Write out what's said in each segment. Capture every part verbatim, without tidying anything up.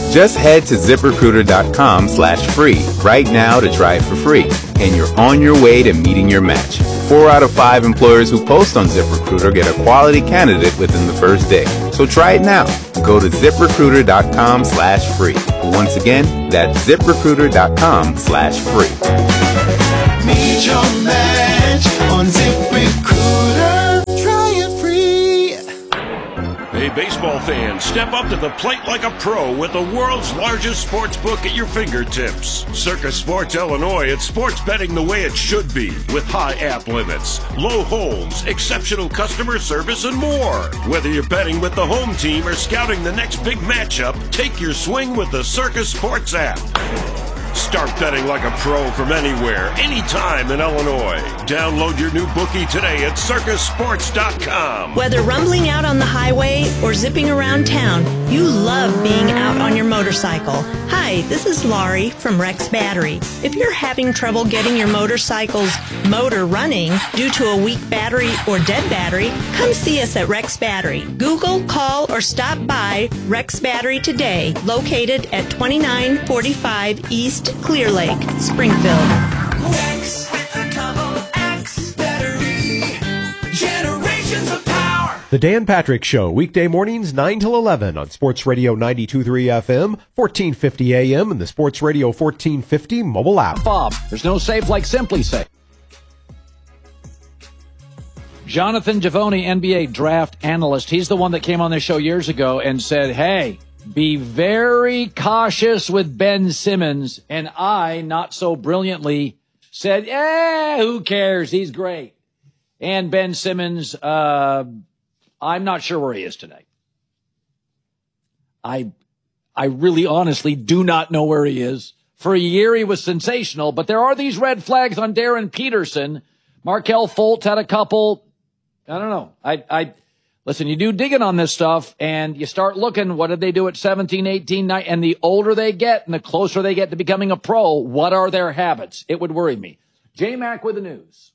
Just head to ZipRecruiter.com slash free right now to try it for free, and you're on your way to meeting your match. Four out of five employers who post on ZipRecruiter get a quality candidate within the first day. So try it now. Go to ZipRecruiter.com slash free. Once again, that's ZipRecruiter.com slash free. Meet your match on ZipRecruiter. Try it free. Hey, baseball fans, step up to the plate like a pro with the world's largest sports book at your fingertips. Circus Sports Illinois, it's sports betting the way it should be, with high app limits, low holds, exceptional customer service, and more. Whether you're betting with the home team or scouting the next big matchup, take your swing with the Circus Sports app. Start betting like a pro from anywhere, anytime in Illinois. Download your new bookie today at circus sports dot com. Whether rumbling out on the highway or zipping around town, you love being out on your motorcycle. Hi, this is Laurie from Rex Battery. If you're having trouble getting your motorcycle's motor running due to a weak battery or dead battery, come see us at Rex Battery. Google, call, or stop by Rex Battery today, located at twenty-nine forty-five East Clear Lake, Springfield. X with a double X battery. Generations of power. The Dan Patrick Show, weekday mornings nine till eleven on Sports Radio ninety-two point three F M, fourteen fifty A M, and the Sports Radio fourteen fifty mobile app. Bob, there's no safe like Simply Safe. Jonathan Givony, N B A draft analyst, he's the one that came on this show years ago and said, hey, be very cautious with Ben Simmons. And I, not so brilliantly, said, eh, who cares? He's great. And Ben Simmons, uh, I'm not sure where he is today. I, I really honestly do not know where he is. For a year, he was sensational, but there are these red flags on Darren Peterson. Markelle Fultz had a couple. I don't know. I, I, Listen, you do digging on this stuff, and you start looking, what did they do at seventeen, eighteen, nineteen? And the older they get and the closer they get to becoming a pro, what are their habits? It would worry me. J-Mac with the news.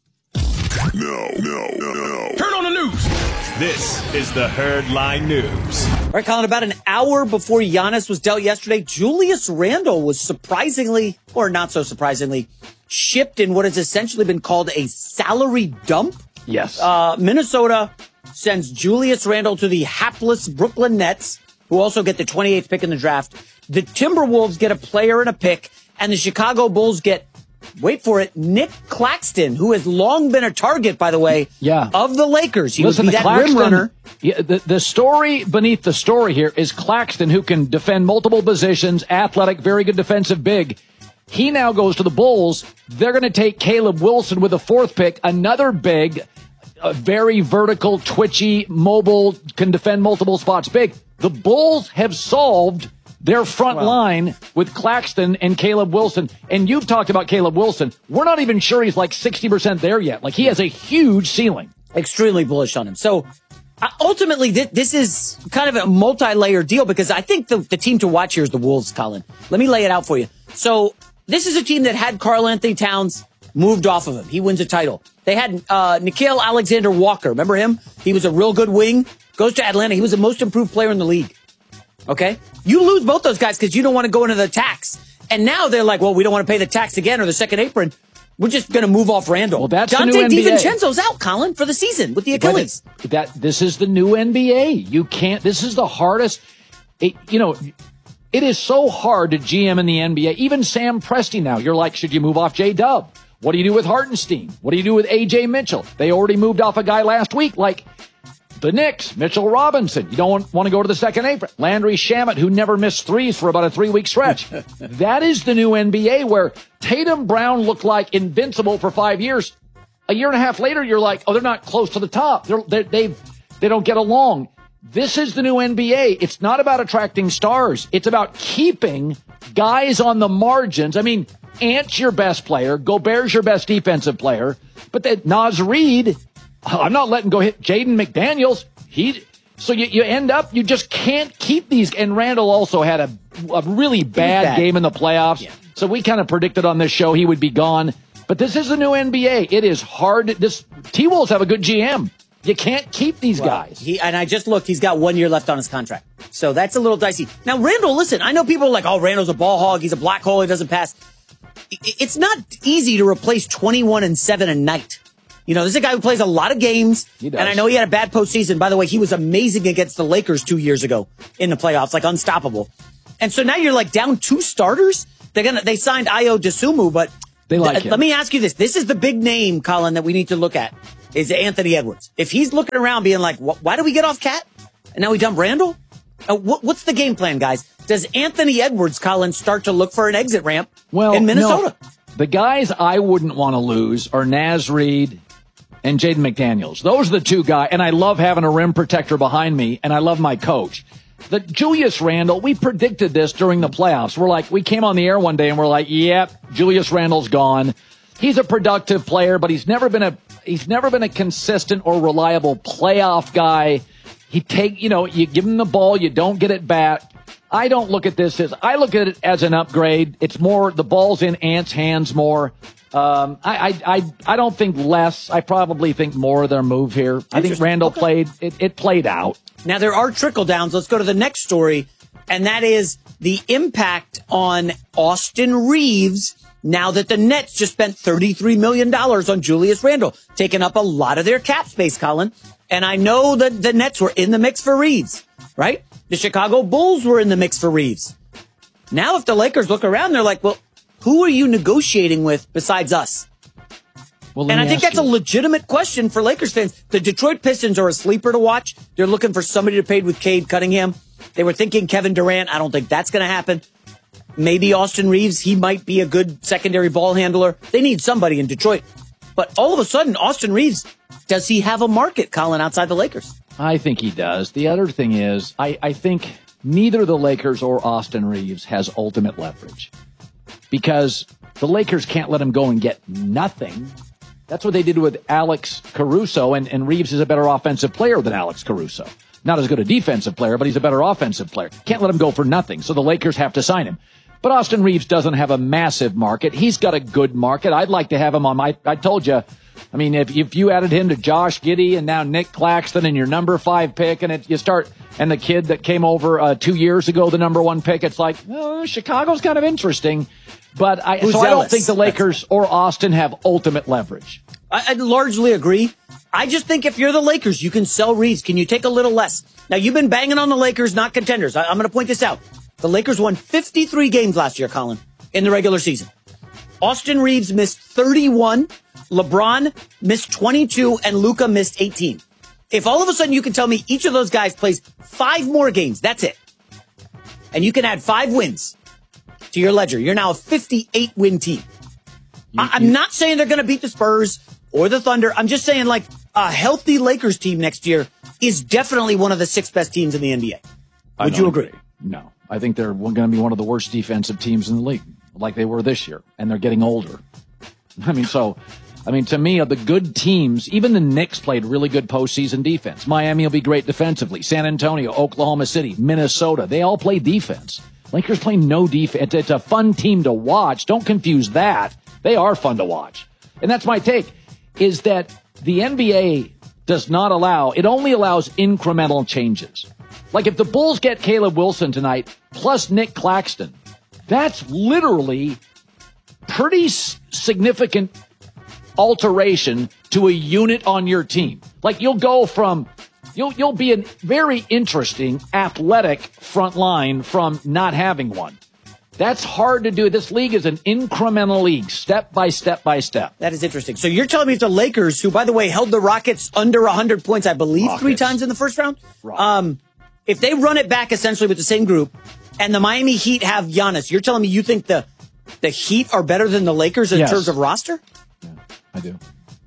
No, no, no, no. Turn on the news. This is the Herdline News. All right, Colin, about an hour before Giannis was dealt yesterday, Julius Randle was surprisingly, or not so surprisingly, shipped in what has essentially been called a salary dump. Yes. Uh, Minnesota sends Julius Randle to the hapless Brooklyn Nets, who also get the twenty-eighth pick in the draft. The Timberwolves get a player and a pick, and the Chicago Bulls get, wait for it, Nick Claxton, who has long been a target, by the way, yeah. of the Lakers. He Listen, would be that Claxton, rim runner. Yeah, the, the story beneath the story here is Claxton, who can defend multiple positions, athletic, very good defensive big. He now goes to the Bulls. They're going to take Caleb Wilson with a fourth pick, another big, a very vertical, twitchy, mobile, can defend multiple spots big. The Bulls have solved their front wow. line with Claxton and Caleb Wilson. And you've talked about Caleb Wilson. We're not even sure he's like sixty percent there yet. Like, he has a huge ceiling. Extremely bullish on him. So, uh, ultimately, th- this is kind of a multi-layer deal, because I think the, the team to watch here is the Wolves, Colin. Let me lay it out for you. So, this is a team that had Karl Anthony Towns moved off of him. He wins a title. They had uh, Nickeil Alexander-Walker. Remember him? He was a real good wing. Goes to Atlanta. He was the most improved player in the league. Okay? You lose both those guys because you don't want to go into the tax. And now they're like, well, we don't want to pay the tax again or the second apron. We're just going to move off Randle. Well, that's Dante the new N B A. DiVincenzo's out, Colin, for the season with the Achilles. It, that This is the new N B A. You can't, this is the hardest, it, you know, it is so hard to G M in the N B A. Even Sam Presti now, you're like, should you move off J-Dub? What do you do with Hartenstein? What do you do with A J Mitchell? They already moved off a guy last week, like the Knicks, Mitchell Robinson. You don't want, want to go to the second apron. Landry Shamet, who never missed threes for about a three-week stretch. That is the new N B A, where Tatum Brown looked like invincible for five years. A year and a half later, you're like, oh, they're not close to the top. They're, they're, they've, they don't get along. This is the new N B A. It's not about attracting stars. It's about keeping guys on the margins. I mean, Ant's your best player. Gobert's your best defensive player. But that Naz Reid, I'm not letting go hit Jaden McDaniels. He, so you, you end up, you just can't keep these. And Randall also had a, a really bad, bad game in the playoffs. Yeah. So we kind of predicted on this show he would be gone. But this is the new N B A. It is hard. This T-Wolves have a good G M. You can't keep these Well, guys. He, and I just looked, he's got one year left on his contract. So that's a little dicey. Now, Randall, listen, I know people are like, oh, Randall's a ball hog. He's a black hole. He doesn't pass. It's not easy to replace twenty-one and seven a night. You know, this is a guy who plays a lot of games. He does. And I know he had a bad postseason. By the way, he was amazing against the Lakers two years ago in the playoffs, like unstoppable. And so now you're like down two starters. They're gonna, they signed Ayo Dosunmu, but They like th- him. let me ask you this. This is the big name, Colin, that we need to look at is Anthony Edwards. If he's looking around being like, why do we get off Cat? And now we dump Randall? Uh, what, what's the game plan, guys? Does Anthony Edwards, Colin, start to look for an exit ramp well, in Minnesota? No. The guys I wouldn't want to lose are Naz Reid and Jaden McDaniels. Those are the two guys. And I love having a rim protector behind me, and I love my coach. The Julius Randle, we predicted this during the playoffs. We're like, we came on the air one day and we're like, yep, Julius Randle's gone. He's a productive player, but he's never been a he's never been a consistent or reliable playoff guy. He take, you know, you give him the ball, you don't get it back. I don't look at this as I look at it as an upgrade. It's more the ball's in Ant's hands more. Um, I, I, I, I don't think less. I probably think more of their move here. I think Randall Okay. played it, it played out. Now, there are trickle downs. Let's go to the next story, and that is the impact on Austin Reeves now that the Nets just spent thirty-three million dollars on Julius Randle, taking up a lot of their cap space, Colin. And I know that the Nets were in the mix for Reeves, right? The Chicago Bulls were in the mix for Reeves. Now, if the Lakers look around, they're like, well, who are you negotiating with besides us? Well, let And me I think ask that's you. a legitimate question for Lakers fans. The Detroit Pistons are a sleeper to watch. They're looking for somebody to pair with Cade Cunningham. They were thinking Kevin Durant. I don't think that's going to happen. Maybe Austin Reeves. He might be a good secondary ball handler. They need somebody in Detroit. But all of a sudden, Austin Reeves, does he have a market, Colin, outside the Lakers? I think he does. The other thing is, I, I think neither the Lakers or Austin Reeves has ultimate leverage because the Lakers can't let him go and get nothing. That's what they did with Alex Caruso, and, and Reeves is a better offensive player than Alex Caruso. Not as good a defensive player, but he's a better offensive player. Can't let him go for nothing, so the Lakers have to sign him. But Austin Reeves doesn't have a massive market. He's got a good market. I'd like to have him on my, I told you, I mean, if, if you added him to Josh Giddey and now Nick Claxton and your number five pick, and it, you start, and the kid that came over uh, two years ago, the number one pick, it's like, oh, Chicago's kind of interesting. But I, Who's so I don't zealous? think the Lakers or Austin have ultimate leverage. I, I largely agree. I just think if you're the Lakers, you can sell Reeves. Can you take a little less? Now, you've been banging on the Lakers, not contenders. I, I'm going to point this out. The Lakers won fifty-three games last year, Colin, in the regular season. Austin Reeves missed thirty-one. LeBron missed twenty-two, and Luka missed eighteen. If all of a sudden you can tell me each of those guys plays five more games, that's it. And you can add five wins to your ledger. You're now a fifty-eight win team. I- I'm not saying they're going to beat the Spurs or the Thunder. I'm just saying like a healthy Lakers team next year is definitely one of the six best teams in the N B A. I Would don't you agree? No. I think they're going to be one of the worst defensive teams in the league, like they were this year, and they're getting older. I mean, so, I mean, to me, of the good teams, even the Knicks played really good postseason defense. Miami will be great defensively. San Antonio, Oklahoma City, Minnesota, they all play defense. Lakers play no defense. It's a fun team to watch. Don't confuse that. They are fun to watch. And that's my take, is that the N B A does not allow, it only allows incremental changes. Like if the Bulls get Caleb Wilson tonight, plus Nick Claxton, that's literally pretty s- significant alteration to a unit on your team. Like you'll go from, you'll you'll be a very interesting athletic front line from not having one. That's hard to do. This league is an incremental league, step by step by step. That is interesting. So you're telling me if the Lakers, who, by the way, held the Rockets under one hundred points, I believe, Rockets. three times in the first round, Rockets. um, if they run it back essentially with the same group, and the Miami Heat have Giannis, you're telling me you think the the Heat are better than the Lakers in Yes. terms of roster? I do.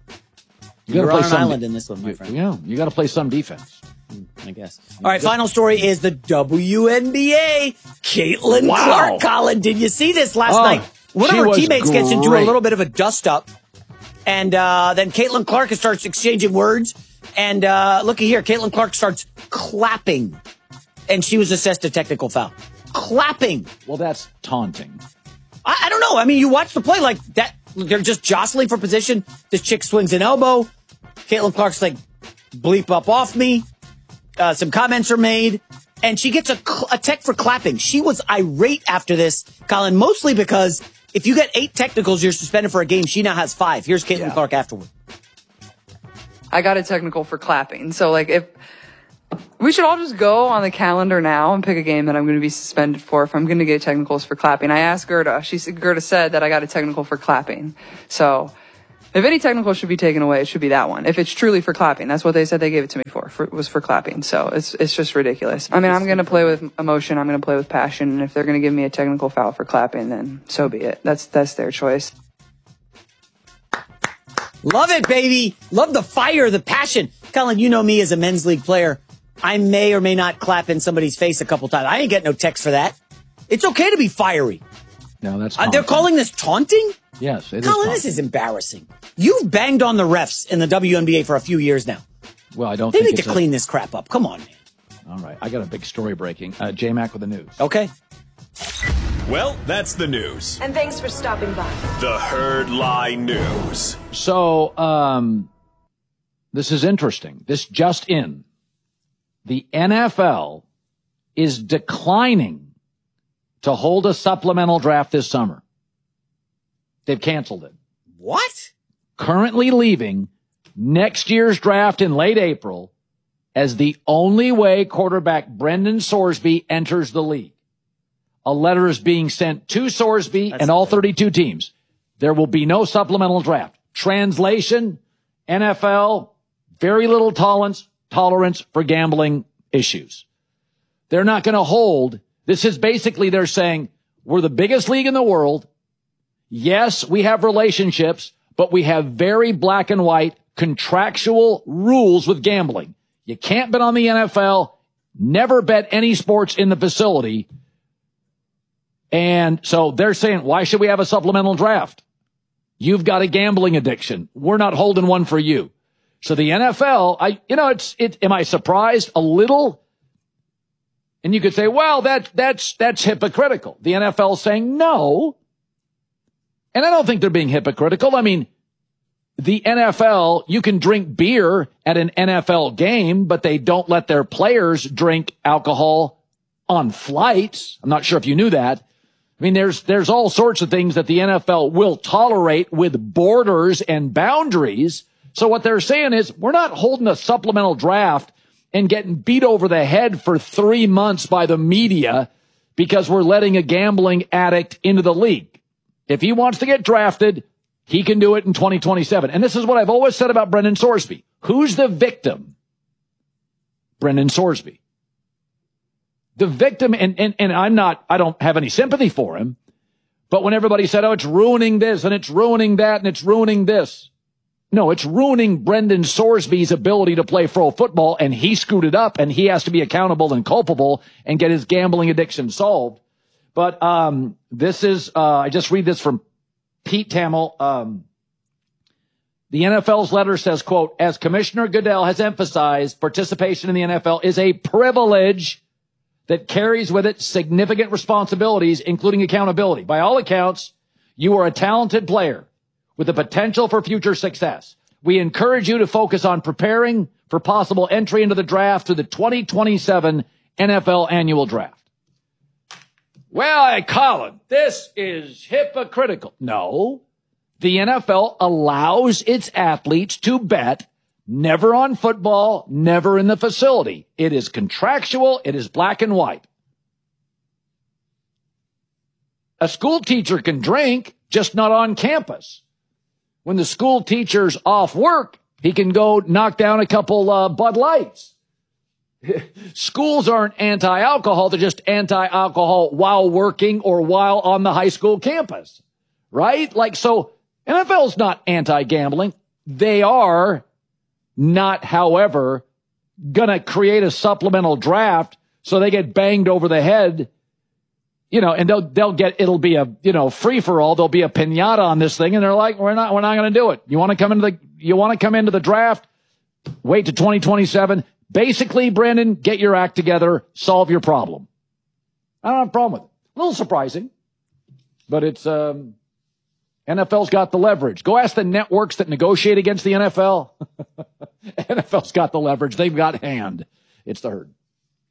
You You're gotta on play an some island de- in this one, my you- friend. Yeah, you got to play some defense. I guess. All right, final story is the W N B A. Caitlin Wow. Clark, Colin, did you see this last Oh, night? One of she her was teammates gets into a great. little bit of a dust-up, and uh, then Caitlin Clark starts exchanging words, and uh, looky here, Caitlin Clark starts clapping, and she was assessed a technical foul. Clapping. Well, that's taunting. I, I don't know. I mean, you watch the play like that. They're just jostling for position. This chick swings an elbow. Caitlin Clark's like, bleep up off me. Uh, some comments are made. And she gets a, a tech for clapping. She was irate after this, Colin, mostly because if you get eight technicals, you're suspended for a game. She now has five. Here's Caitlin yeah. Clark afterward. I got a technical for clapping. So, like, if we should all just go on the calendar now and pick a game that I'm going to be suspended for if I'm going to get technicals for clapping. I asked Gerda. She Gerda said that I got a technical for clapping. So, if any technical should be taken away, it should be that one. If it's truly for clapping, that's what they said they gave it to me for. for was for clapping. So it's it's just ridiculous. I mean, I'm going to play with emotion. I'm going to play with passion. And if they're going to give me a technical foul for clapping, then so be it. That's that's their choice. Love it, baby. Love the fire, the passion. Colin, you know me as a men's league player. I may or may not clap in somebody's face a couple times. I ain't getting no text for that. It's okay to be fiery. No, that's uh, they're calling this taunting? Yes, it Colin, is this is embarrassing. You've banged on the refs in the W N B A for a few years now. Well, I don't they think need to a... clean this crap up. Come on, man. All right. I got a big story breaking. Uh, J-Mac with the news. Okay. Well, that's the news. And thanks for stopping by. The Herd Lie News. So, um, this is interesting. This just in. The N F L is declining to hold a supplemental draft this summer. They've canceled it. What? Currently leaving next year's draft in late April as the only way quarterback Brendan Sorsby enters the league. A letter is being sent to Sorsby That's and all thirty-two teams. There will be no supplemental draft. Translation, N F L, very little tolerance, tolerance for gambling issues. They're not going to hold. This is basically they're saying, we're the biggest league in the world. Yes, we have relationships, but we have very black and white contractual rules with gambling. You can't bet on the N F L, never bet any sports in the facility. And so they're saying, why should we have a supplemental draft? You've got a gambling addiction. We're not holding one for you. So the N F L, I, you know, it's, it, am I surprised? A little. And you could say, well, that, that's, that's hypocritical. The N F L is saying no. And I don't think they're being hypocritical. I mean, the N F L, you can drink beer at an N F L game, but they don't let their players drink alcohol on flights. I'm not sure if you knew that. I mean, there's, there's all sorts of things that the N F L will tolerate with borders and boundaries. So what they're saying is we're not holding a supplemental draft and getting beat over the head for three months by the media because we're letting a gambling addict into the league. If he wants to get drafted, he can do it in twenty twenty-seven. And this is what I've always said about Brendan Sorsby. Who's the victim? Brendan Sorsby. The victim, and, and, and I'm not, I don't have any sympathy for him, but when everybody said, oh, it's ruining this and it's ruining that and it's ruining this. No, it's ruining Brendan Sorsby's ability to play pro football, and he screwed it up, and he has to be accountable and culpable and get his gambling addiction solved. But um, this is, uh, I just read this from Pete Thamel. Um, the N F L's letter says, quote, as Commissioner Goodell has emphasized, participation in the N F L is a privilege that carries with it significant responsibilities, including accountability. By all accounts, you are a talented player with the potential for future success. We encourage you to focus on preparing for possible entry into the draft through the twenty twenty-seven N F L annual draft. Well, hey, Colin, this is hypocritical. No, the N F L allows its athletes to bet never on football, never in the facility. It is contractual. It is black and white. A school teacher can drink, just not on campus. When the school teacher's off work, he can go knock down a couple uh, Bud Lights. Schools aren't anti-alcohol. They're just anti-alcohol while working or while on the high school campus, right? Like, so N F L's not anti-gambling. They are not, however, going to create a supplemental draft so they get banged over the head, you know, and they'll, they'll get, it'll be a, you know, free for all. There'll be a piñata on this thing. And they're like, we're not, we're not going to do it. You want to come into the, you want to come into the draft? Wait to twenty twenty-seven. Basically, Brandon, get your act together, solve your problem. I don't have a problem with it. A little surprising, but it's, um, N F L's got the leverage. Go ask the networks that negotiate against the N F L. N F L's got the leverage. They've got hand. It's the Herd.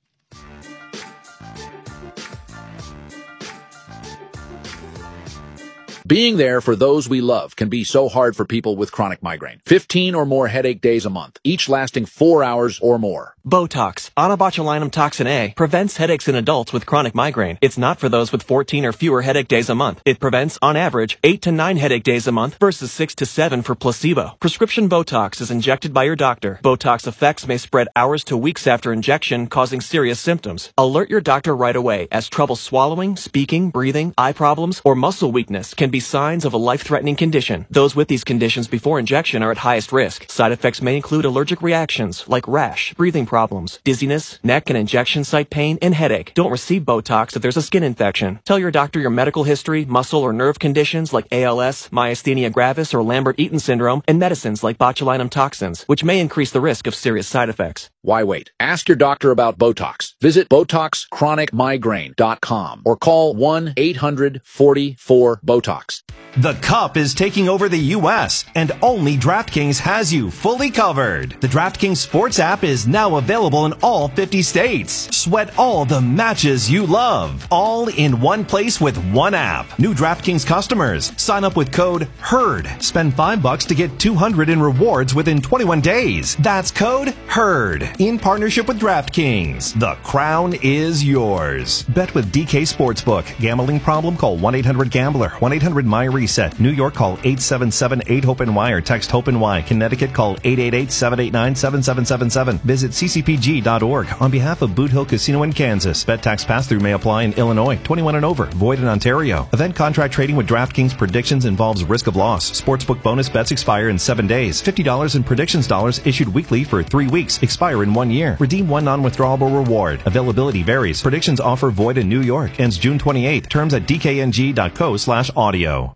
Being there for those we love can be so hard for people with chronic migraine. fifteen or more headache days a month, each lasting four hours or more. Botox, onabotulinum toxin A, prevents headaches in adults with chronic migraine. It's not for those with fourteen or fewer headache days a month. It prevents, on average, eight to nine headache days a month versus six to seven for placebo. Prescription Botox is injected by your doctor. Botox effects may spread hours to weeks after injection, causing serious symptoms. Alert your doctor right away, as trouble swallowing, speaking, breathing, eye problems, or muscle weakness can be signs of a life-threatening condition. Those with these conditions before injection are at highest risk. Side effects may include allergic reactions like rash, breathing problems, dizziness, neck and injection site pain, and headache. Don't receive Botox if there's a skin infection. Tell your doctor your medical history, muscle or nerve conditions like A L S, myasthenia gravis, or Lambert-Eaton syndrome, and medicines like botulinum toxins, which may increase the risk of serious side effects. Why wait? Ask your doctor about Botox. Visit Botox Chronic Migraine dot com or call one eight hundred forty-four BOTOX. The Cup is taking over the U S, and only DraftKings has you fully covered. The DraftKings Sports app is now available in all fifty states. Sweat all the matches you love, all in one place with one app. New DraftKings customers, sign up with code HERD. Spend five bucks to get two hundred in rewards within twenty-one days. That's code HERD. In partnership with DraftKings, the crown is yours. Bet with D K Sportsbook. Gambling problem? Call one eight hundred gambler. one eight hundred my reset. New York, call eight seven seven eight hope N Y or text HOPE-NY. Connecticut, call eight eight eight seven eight nine seven seven seven seven. Visit c c p g dot org. On behalf of Boot Hill Casino in Kansas, bet tax pass-through may apply in Illinois. twenty-one and over. Void in Ontario. Event contract trading with DraftKings Predictions involves risk of loss. Sportsbook bonus bets expire in seven days. fifty dollars in predictions dollars issued weekly for three weeks. Expire in one year. Redeem one non-withdrawable reward. Availability varies. Predictions offer void in New York. Ends June twenty-eighth. Terms at d k n g dot co slash audio.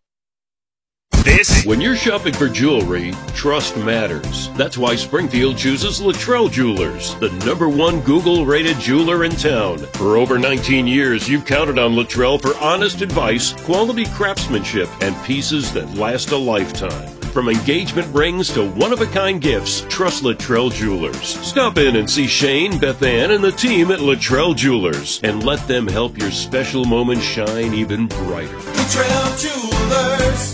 This. When you're shopping for jewelry, trust matters. That's why Springfield chooses Luttrell Jewelers, the number one Google-rated jeweler in town. For over nineteen years, you've counted on Luttrell for honest advice, quality craftsmanship, and pieces that last a lifetime. From engagement rings to one-of-a-kind gifts, trust Luttrell Jewelers. Stop in and see Shane, Beth Ann, and the team at Luttrell Jewelers, and let them help your special moment shine even brighter. Luttrell Jewelers.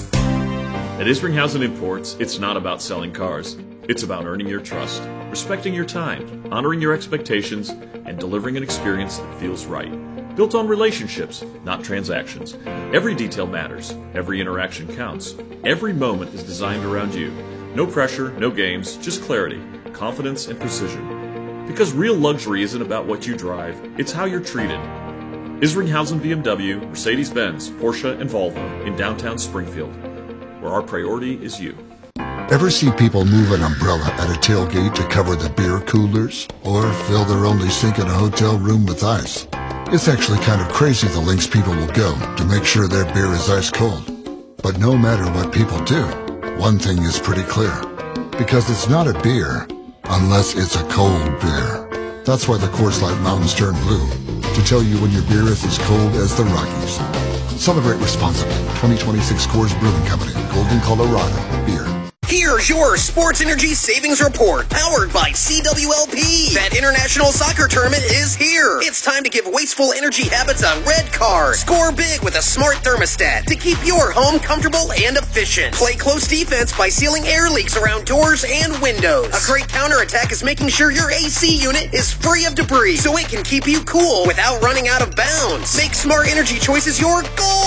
At Isringhausen Imports, it's not about selling cars. It's about earning your trust, respecting your time, honoring your expectations, and delivering an experience that feels right. Built on relationships, not transactions. Every detail matters. Every interaction counts. Every moment is designed around you. No pressure, no games, just clarity, confidence, and precision. Because real luxury isn't about what you drive, it's how you're treated. Isringhausen B M W, Mercedes-Benz, Porsche, and Volvo in downtown Springfield, where our priority is you. Ever see people move an umbrella at a tailgate to cover the beer coolers? Or fill their only sink in a hotel room with ice? It's actually kind of crazy the lengths people will go to make sure their beer is ice cold. But no matter what people do, one thing is pretty clear. Because it's not a beer unless it's a cold beer. That's why the Coors Light Mountains turn blue, to tell you when your beer is as cold as the Rockies. Celebrate responsibly. twenty twenty-six Coors Brewing Company, Golden, Colorado. Beer. Here's your Sports Energy Savings Report, powered by C W L P. That international soccer tournament is here. It's time to give wasteful energy habits a red card. Score big with a smart thermostat to keep your home comfortable and efficient. Play close defense by sealing air leaks around doors and windows. A great counterattack is making sure your A C unit is free of debris so it can keep you cool without running out of bounds. Make smart energy choices your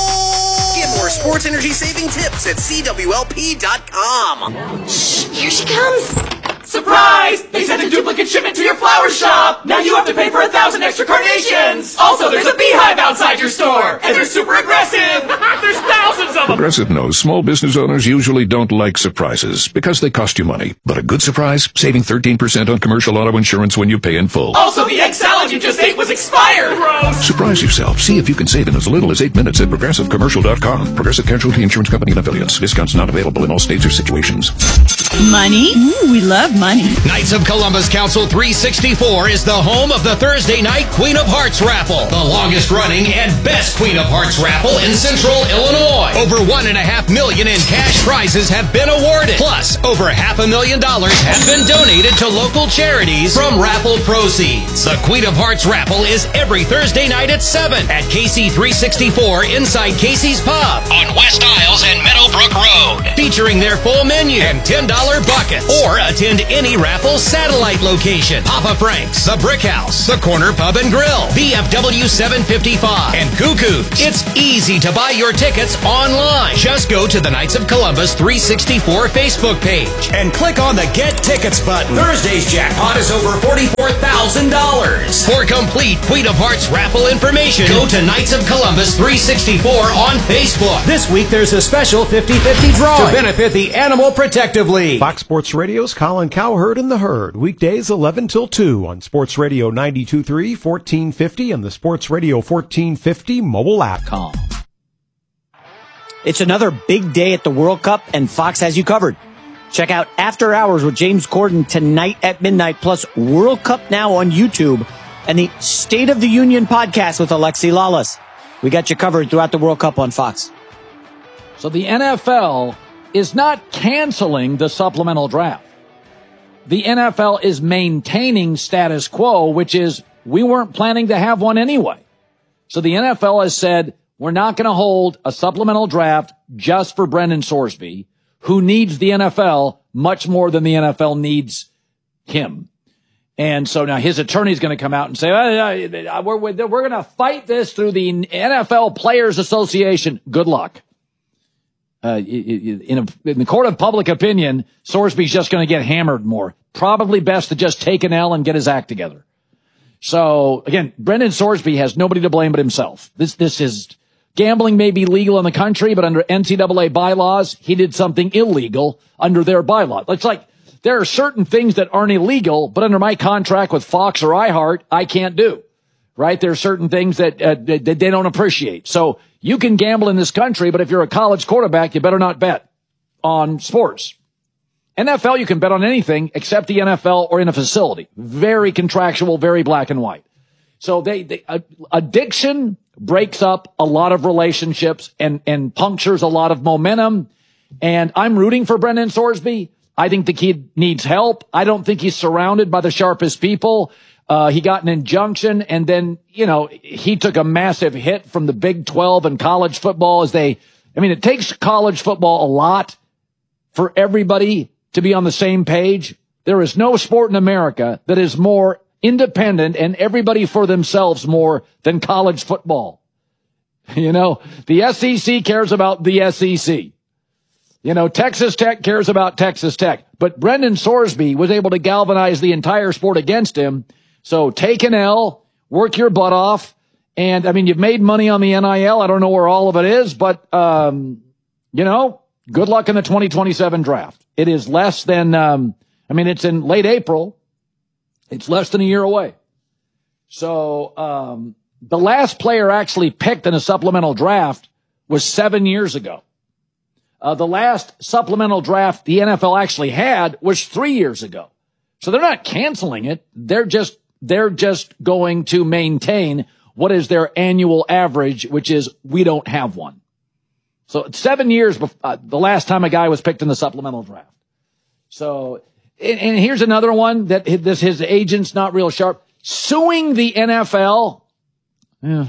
goal. Get more sports energy saving tips at C W L P dot com. Shh, here she comes. Surprise! They sent a duplicate shipment to your flower shop! Now you have to pay for a thousand extra carnations! Also, there's a beehive outside your store! And they're super aggressive! There's thousands of them! Progressive knows small business owners usually don't like surprises because they cost you money. But a good surprise? Saving thirteen percent on commercial auto insurance when you pay in full. Also, the egg salad you just ate was expired! Gross! Surprise yourself. See if you can save in as little as eight minutes at progressive commercial dot com. Progressive Casualty Insurance Company and Affiliates. Discounts not available in all states or situations. Money? Ooh, we love money. Knights of Columbus Council three sixty-four is the home of the Thursday night Queen of Hearts raffle, the longest running and best Queen of Hearts raffle in Central Illinois. Over one and a half million in cash prizes have been awarded. Plus, over half a million dollars have been donated to local charities from raffle proceeds. The Queen of Hearts raffle is every Thursday night at seven at K C three sixty-four inside Casey's Pub on West Isles and Meadowbrook Road, featuring their full menu and ten dollar buckets. Or attend any raffle satellite location: Papa Frank's, the Brick House, the Corner Pub and Grill, B F W seven fifty-five, and Cuckoo's. It's easy to buy your tickets online. Just go to the Knights of Columbus three sixty-four Facebook page and click on the Get Tickets button. Thursday's jackpot is over forty-four thousand dollars. For complete Queen of Hearts raffle information, go to Knights of Columbus three sixty-four on Facebook. This week there's a special fifty-fifty drawing to benefit the Animal Protective League. Fox Sports Radio's Colin Cowherd and the Herd, weekdays eleven till two on Sports Radio ninety-two point three, fourteen fifty, and the Sports Radio fourteen fifty mobile app. Com. It's another big day at the World Cup, and Fox has you covered. Check out After Hours with James Corden tonight at midnight, plus World Cup Now on YouTube, and the State of the Union podcast with Alexi Lawless. We got you covered throughout the World Cup on Fox. So the N F L is not canceling the supplemental draft. The N F L is maintaining status quo, which is we weren't planning to have one anyway. So the N F L has said we're not going to hold a supplemental draft just for Brendan Sorsby, who needs the N F L much more than the N F L needs him. And so now his attorney's going to come out and say, oh, we're, we're going to fight this through the N F L Players Association. Good luck. Uh, in, a, in the court of public opinion, Sorsby's just going to get hammered more. Probably best to just take an L and get his act together. So again, Brendan Sorsby has nobody to blame but himself. This, this is gambling may be legal in the country, but under N C double A bylaws, he did something illegal under their bylaw. It's like there are certain things that aren't illegal, but under my contract with Fox or iHeart, I can't do. Right? There are certain things that, uh, that they don't appreciate. So you can gamble in this country, but if you're a college quarterback, you better not bet on sports. N F L, you can bet on anything except the N F L or in a facility. Very contractual, very black and white. So they, they uh, addiction breaks up a lot of relationships and, and punctures a lot of momentum. And I'm rooting for Brendan Sorsby. I think the kid needs help. I don't think he's surrounded by the sharpest people. Uh, he got an injunction, and then, you know, he took a massive hit from the Big twelve and college football as they, I mean, it takes college football a lot for everybody to be on the same page. There is no sport in America that is more independent and everybody for themselves more than college football. You know, the S E C cares about the S E C. You know, Texas Tech cares about Texas Tech. But Brendan Sorsby was able to galvanize the entire sport against him. So take an L, work your butt off. And, I mean, you've made money on the N I L. I don't know where all of it is, but, um, you know, good luck in the twenty twenty-seven draft. It is less than, um, I mean, it's in late April. It's less than a year away. So, um, the last player actually picked in a supplemental draft was seven years ago. Uh, the last supplemental draft the N F L actually had was three years ago. So they're not canceling it. They're just, they're just going to maintain what is their annual average, which is we don't have one. So it's seven years before, uh, the last time a guy was picked in the supplemental draft. So, and, and here's another one that this, his agent's not real sharp. Suing the N F L. Yeah,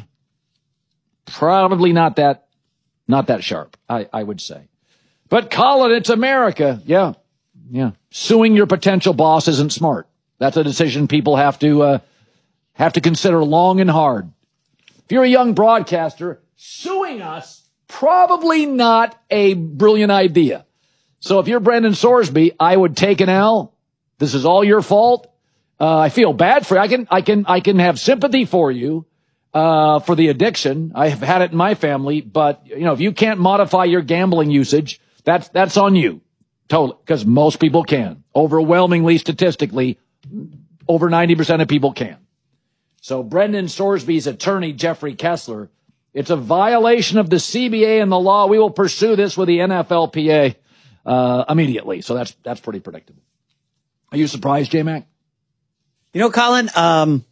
probably not that, not that sharp, I, I would say. But Colin, it's America. Yeah. Yeah. Suing your potential boss isn't smart. That's a decision people have to, uh, have to consider long and hard. If you're a young broadcaster, suing us, probably not a brilliant idea. So if you're Brendan Sorsby, I would take an L. This is all your fault. Uh, I feel bad for you. I can, I can, I can have sympathy for you, uh, for the addiction. I have had it in my family, but, you know, if you can't modify your gambling usage, that's, that's on you. Totally. Because most people can. Overwhelmingly, statistically, over ninety percent of people can. So Brendan Sorsby's attorney, Jeffrey Kessler, it's a violation of the C B A and the law. We will pursue this with the N F L P A. uh, immediately. So that's that's pretty predictable. Are you surprised, J-Mac? You know, Colin, um,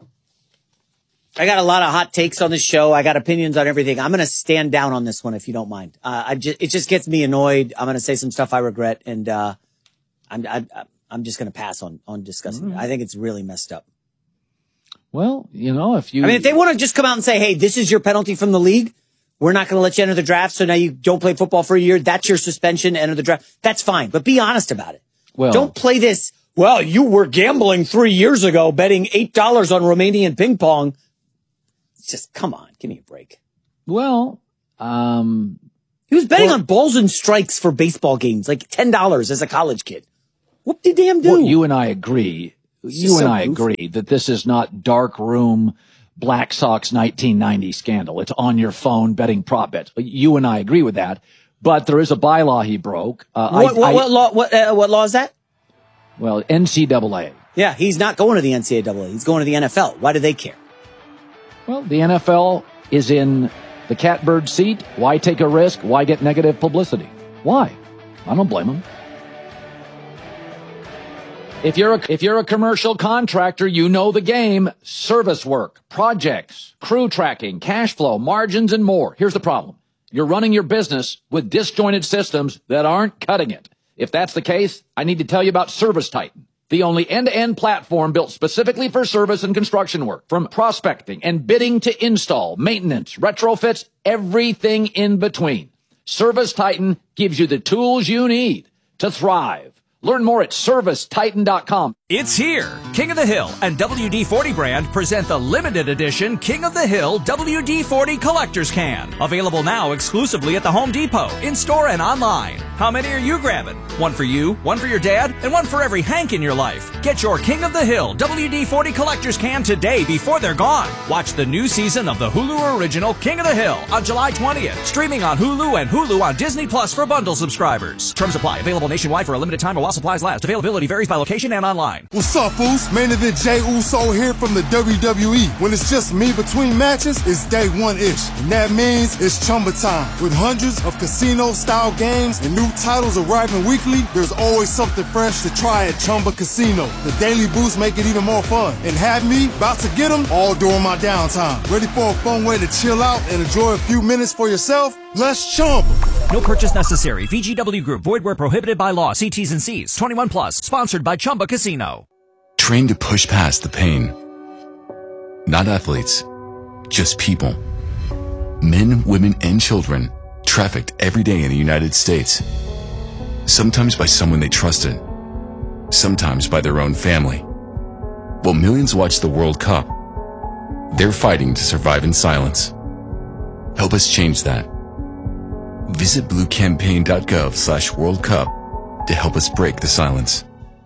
I got a lot of hot takes on this show. I got opinions on everything. I'm going to stand down on this one if you don't mind. Uh, I just, it just gets me annoyed. I'm going to say some stuff I regret, and uh, I'm I, I'm just going to pass on on discussing it. I think it's really messed up. Well, you know, if you... I mean, if they want to just come out and say, hey, this is your penalty from the league, we're not going to let you enter the draft, so now you don't play football for a year, that's your suspension, enter the draft, that's fine. But be honest about it. Well, don't play this, well, you were gambling three years ago betting eight dollars on Romanian ping pong. It's just, come on, give me a break. Well, um... he was betting well, on balls and strikes for baseball games, like ten dollars as a college kid. Whoop-de-damn do. Well, you and I agree... You and so I goofy. agree that this is not dark room Black Sox nineteen ninety scandal. It's on your phone betting prop bets. You and I agree with that. But there is a bylaw he broke. Uh, What, I, what, I, what law? What, uh, what law is that? Well, N C double A. Yeah, he's not going to the N C double A. He's going to the N F L. Why do they care? Well, the N F L is in the catbird seat. Why take a risk? Why get negative publicity? Why? I don't blame them. If you're a, if you're a commercial contractor, you know the game. Service work, projects, crew tracking, cash flow, margins, and more. Here's the problem. You're running your business with disjointed systems that aren't cutting it. If that's the case, I need to tell you about Service Titan, the only end-to-end platform built specifically for service and construction work. From prospecting and bidding to install, maintenance, retrofits, everything in between. Service Titan gives you the tools you need to thrive. Learn more at service titan dot com. It's here. King of the Hill and W D forty brand present the limited edition King of the Hill W D forty Collector's Can. Available now exclusively at the Home Depot, in-store and online. How many are you grabbing? One for you, one for your dad, and one for every Hank in your life. Get your King of the Hill W D forty Collector's Can today before they're gone. Watch the new season of the Hulu original King of the Hill on July twentieth. Streaming on Hulu and Hulu on Disney Plus for bundle subscribers. Terms apply. Available nationwide for a limited time while supplies last. Availability varies by location and online. What's up, Foos? Main event Jey Uso here from the W W E. When it's just me between matches, it's day one-ish. And that means it's Chumba time. With hundreds of casino-style games and new titles arriving weekly, there's always something fresh to try at Chumba Casino. The daily boosts make it even more fun. And have me about to get them all during my downtime. Ready for a fun way to chill out and enjoy a few minutes for yourself? Let's Chumba. No purchase necessary. V G W Group. Void where prohibited by law. See T's and C's. twenty-one plus. Sponsored by Chumba Casino. Train to push past the pain. Not athletes, just people. Men, women, and children trafficked every day in the United States. Sometimes by someone they trusted. Sometimes by their own family. While millions watch the World Cup, they're fighting to survive in silence. Help us change that. Visit bluecampaign.gov slash World Cup to help us break the silence.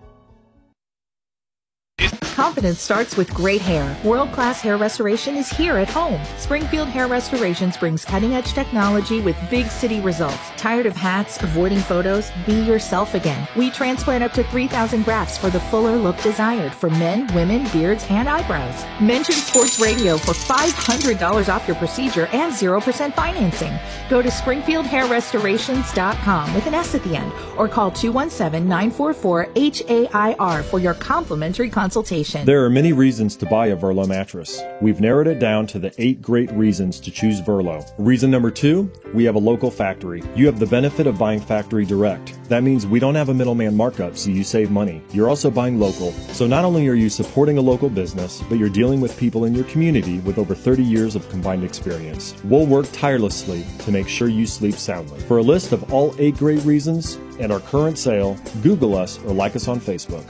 Confidence starts with great hair. World-class hair restoration is here at home. Springfield Hair Restorations brings cutting-edge technology with big city results. Tired of hats, avoiding photos? Be yourself again. We transplant up to three thousand grafts for the fuller look desired for men, women, beards, and eyebrows. Mention Sports Radio for five hundred dollars off your procedure and zero percent financing. Go to springfield hair restorations dot com with an S at the end or call two one seven, nine four four, H A I R for your complimentary consultation. There are many reasons to buy a Verlo mattress. We've narrowed it down to the eight great reasons to choose Verlo. Reason number two, we have a local factory. You have the benefit of buying factory direct. That means we don't have a middleman markup, so you save money. You're also buying local. So not only are you supporting a local business, but you're dealing with people in your community with over thirty years of combined experience. We'll work tirelessly to make sure you sleep soundly. For a list of all eight great reasons and our current sale, Google us or like us on Facebook.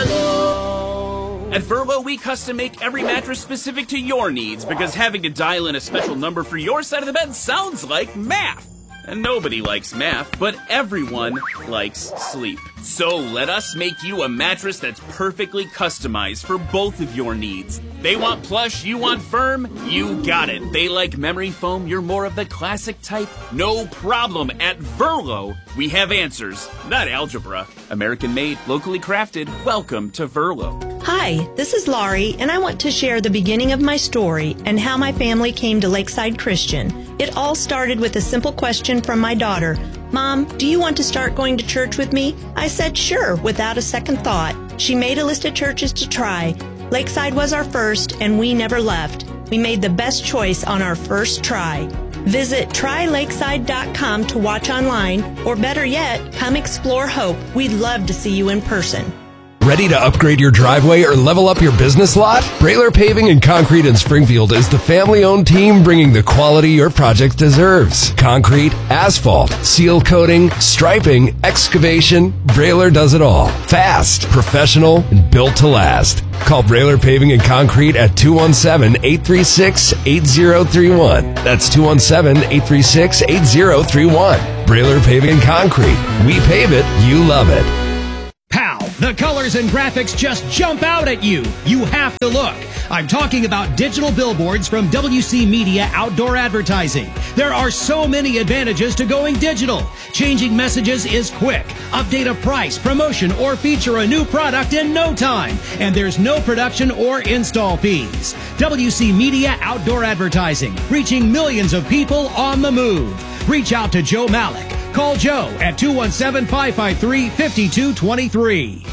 At Verlo, we custom make every mattress specific to your needs because having to dial in a special number for your side of the bed sounds like math. And nobody likes math, but everyone likes sleep. So let us make you a mattress that's perfectly customized for both of your needs. They want plush, you want firm, you got it. They like memory foam, you're more of the classic type. No problem. At Verlo, we have answers, not algebra. American made, locally crafted. Welcome to Verlo. Hi, this is Laurie, and I want to share the beginning of my story and how my family came to Lakeside Christian. It all started with a simple question from my daughter: Mom, do you want to start going to church with me? I said sure, without a second thought. She made a list of churches to try. Lakeside was our first, and we never left. We made the best choice on our first try. Visit try lakeside dot com to watch online, or better yet, come explore Hope. We'd love to see you in person. Ready to upgrade your driveway or level up your business lot? Brailer Paving and Concrete in Springfield is the family-owned team bringing the quality your project deserves. Concrete, asphalt, seal coating, striping, excavation, Brailer does it all. Fast, professional, and built to last. Call Brailer Paving and Concrete at two one seven, eight three six, eight zero three one. That's two one seven, eight three six, eight zero three one. Brailer Paving and Concrete. We pave it, you love it. Pow! The colors and graphics just jump out at you. You have to look. I'm talking about digital billboards from W C Media Outdoor Advertising. There are so many advantages to going digital. Changing messages is quick. Update a price, promotion, or feature a new product in no time. And there's no production or install fees. W C Media Outdoor Advertising, reaching millions of people on the move. Reach out to Joe Malik. Call Joe at two one seven, five five three, five two two three.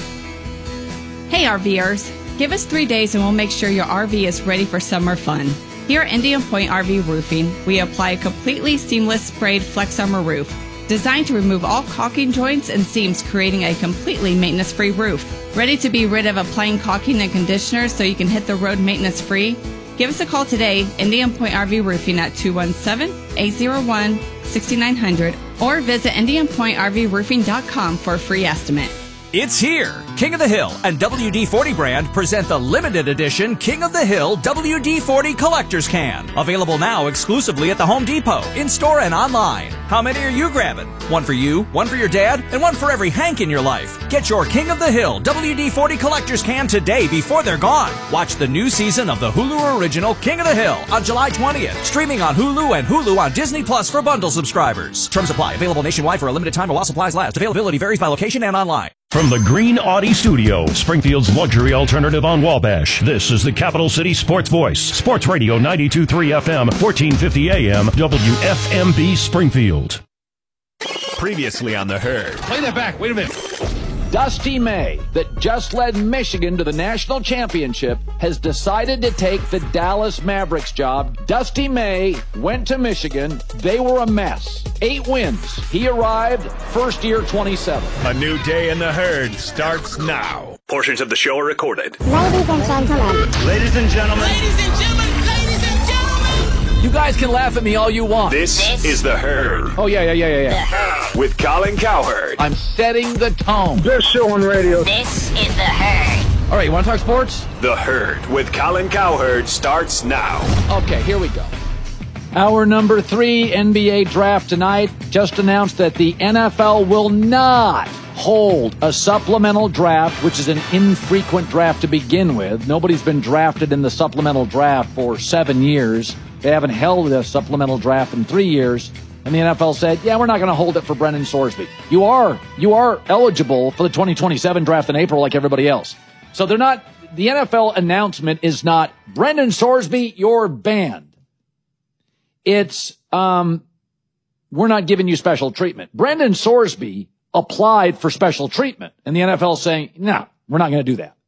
Hey RVers, give us three days and we'll make sure your R V is ready for summer fun. Here at Indian Point R V Roofing, we apply a completely seamless sprayed Flex Armor roof, designed to remove all caulking joints and seams, creating a completely maintenance-free roof. Ready to be rid of applying caulking and conditioners so you can hit the road maintenance-free? Give us a call today, Indian Point R V Roofing at two one seven, eight zero one, six nine zero zero, or visit indian point r v roofing dot com for a free estimate. It's here! King of the Hill and W D forty brand present the limited edition King of the Hill W D forty Collector's Can. Available now exclusively at the Home Depot, in-store and online. How many are you grabbing? One for you, one for your dad, and one for every Hank in your life. Get your King of the Hill W D forty Collector's Can today before they're gone. Watch the new season of the Hulu original King of the Hill on July twentieth. Streaming on Hulu and Hulu on Disney Plus for bundle subscribers. Terms apply. Available nationwide for a limited time while supplies last. Availability varies by location and online. From the Green Audi Studio, Springfield's luxury alternative on Wabash, this is the Capital City Sports Voice. Sports Radio ninety-two point three F M, fourteen fifty A M, W F M B Springfield. Previously on The Herd. Play that back. Wait a minute. Dusty May, that just led Michigan to the national championship, has decided to take the Dallas Mavericks job. Dusty May went to Michigan. They were a mess. Eight wins. He arrived first year twenty-seven. A new day in The Herd starts now. Portions of the show are recorded. Ladies and gentlemen. Ladies and gentlemen. Ladies and gentlemen. Ladies and gentlemen. You guys can laugh at me all you want. This, this is The Herd. Oh, yeah, yeah, yeah, yeah, yeah. With Colin Cowherd. I'm setting the tone. Best show on radio. This is The Herd. All right, you want to talk sports? The Herd with Colin Cowherd starts now. Okay, here we go. Our number three N B A draft tonight just announced that the N F L will not hold a supplemental draft, which is an infrequent draft to begin with. Nobody's been drafted in the supplemental draft for seven years. They haven't held a supplemental draft in three years. And the N F L said, yeah, we're not going to hold it for Brendan Sorsby. You are, you are eligible for the twenty twenty-seven draft in April like everybody else. So they're not, the N F L announcement is not, Brendan Sorsby, you're banned. It's, um, we're not giving you special treatment. Brendan Sorsby applied for special treatment, and the N F L is saying, no, we're not going to do that.